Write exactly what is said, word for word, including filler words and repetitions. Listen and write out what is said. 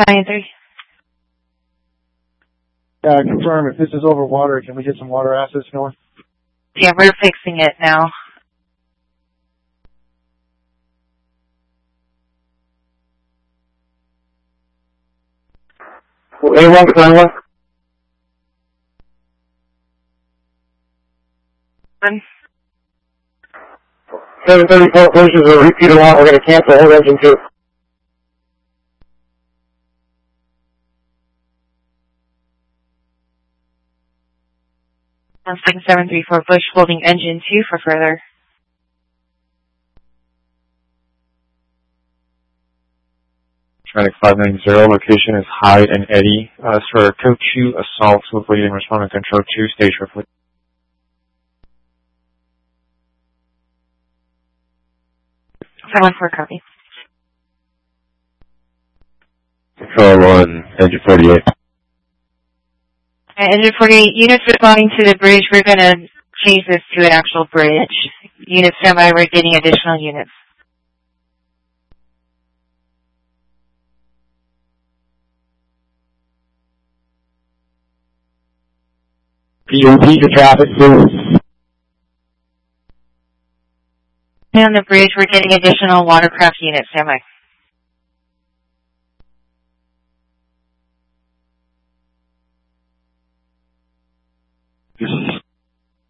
Battalion three. Uh, confirm, if this is over water, can we get some water assets going? Yeah, we're fixing it now. A one, Battalion one. One. seven thirty-four pushes a repeater one. We're going to cancel whole engine two. One second, seven three four Bush, holding engine two for further. Traffic five nine zero, location is Hyde and Eddy. Uh, for code two, assault with leading responding control two, stage reflect. five one four, copy. Control one, engine forty-eight. Uh, engine forty-eight, units responding to the bridge. We're going to change this to an actual bridge. Units standby, we're getting additional units. Can you repeat your traffic, please? On the bridge, we're getting additional watercraft units standby.